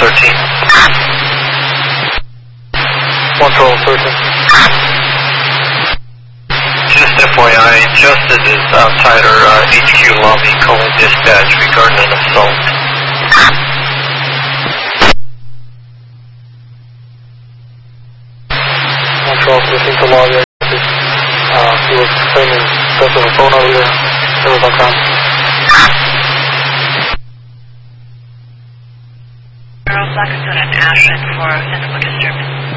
13. 11213. Just FYI, Justice is outside our HQ lobby calling dispatch regarding an assault. 11213 to lobby. He was claiming theft of a phone over there. There was no crime. 0 Blackstone and Ashland for physical disturbance.